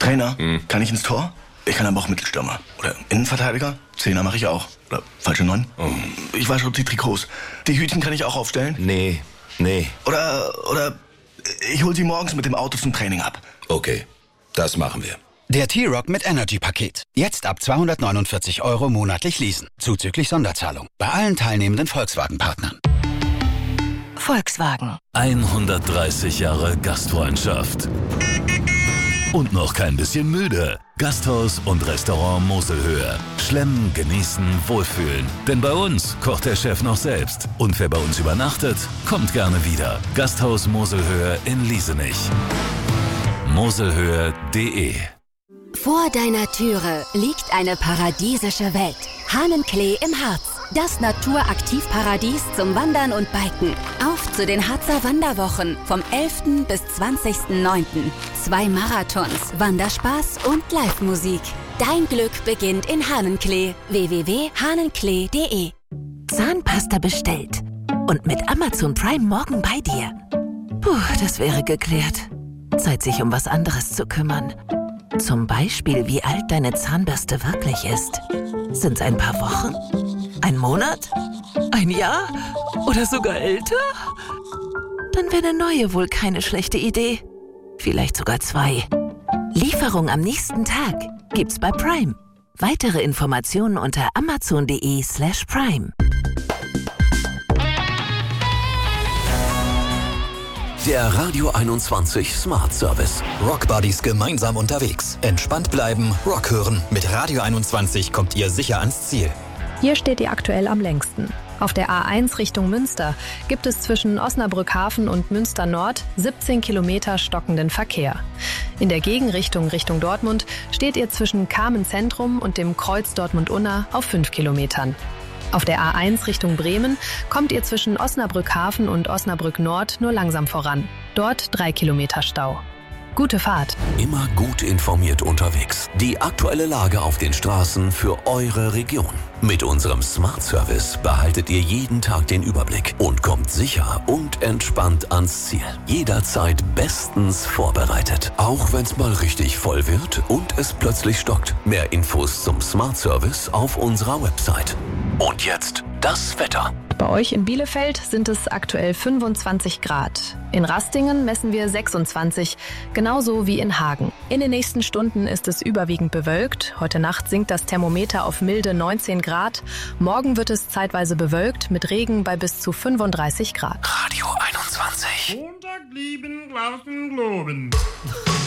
Trainer, kann ich ins Tor? Ich kann aber auch Mittelstürmer. Oder Innenverteidiger? Zehner mache ich auch. Oder falsche 9? Ich wasche die Trikots. Die Hütchen kann ich auch aufstellen? Nee. Oder ich hol sie morgens mit dem Auto zum Training ab. Okay, das machen wir. Der T-Rock mit Energy-Paket. Jetzt ab 249 € monatlich leasen. Zuzüglich Sonderzahlung. Bei allen teilnehmenden Volkswagen-Partnern. Volkswagen. 130 Jahre Gastfreundschaft. Und noch kein bisschen müde. Gasthaus und Restaurant Moselhöhe. Schlemmen, genießen, wohlfühlen. Denn bei uns kocht der Chef noch selbst. Und wer bei uns übernachtet, kommt gerne wieder. Gasthaus Moselhöhe in Liesenich. Moselhöhe.de. Vor deiner Türe liegt eine paradiesische Welt. Hahnenklee im Harz. Das Naturaktivparadies zum Wandern und Biken. Auf zu den Harzer Wanderwochen vom 11. bis 20.09. 2 Marathons, Wanderspaß und Live-Musik. Dein Glück beginnt in Hahnenklee. www.hahnenklee.de. Zahnpasta bestellt. Und mit Amazon Prime morgen bei dir. Puh, das wäre geklärt. Zeit, sich um was anderes zu kümmern. Zum Beispiel, wie alt deine Zahnbürste wirklich ist. Sind's ein paar Wochen? Ein Monat? Ein Jahr? Oder sogar älter? Dann wäre eine neue wohl keine schlechte Idee. Vielleicht sogar 2. Lieferung am nächsten Tag gibt's bei Prime. Weitere Informationen unter amazon.de/prime. Der Radio 21 Smart Service. Rockbuddies gemeinsam unterwegs. Entspannt bleiben, Rock hören. Mit Radio 21 kommt ihr sicher ans Ziel. Hier steht ihr aktuell am längsten. Auf der A1 Richtung Münster gibt es zwischen Osnabrück-Hafen und Münster Nord 17 Kilometer stockenden Verkehr. In der Gegenrichtung Richtung Dortmund steht ihr zwischen Kamen Zentrum und dem Kreuz Dortmund-Unna auf 5 Kilometern. Auf der A1 Richtung Bremen kommt ihr zwischen Osnabrück-Hafen und Osnabrück-Nord nur langsam voran. Dort 3 Kilometer Stau. Gute Fahrt. Immer gut informiert unterwegs. Die aktuelle Lage auf den Straßen für eure Region. Mit unserem Smart Service behaltet ihr jeden Tag den Überblick und kommt sicher und entspannt ans Ziel. Jederzeit bestens vorbereitet. Auch wenn es mal richtig voll wird und es plötzlich stockt. Mehr Infos zum Smart Service auf unserer Website. Und jetzt das Wetter. Bei euch in Bielefeld sind es aktuell 25 Grad. In Rastingen messen wir 26, genauso wie in Hagen. In den nächsten Stunden ist es überwiegend bewölkt. Heute Nacht sinkt das Thermometer auf milde 19 Grad. Morgen wird es zeitweise bewölkt mit Regen bei bis zu 35 Grad. Radio 21. Montag lieben, Glauben, Globen.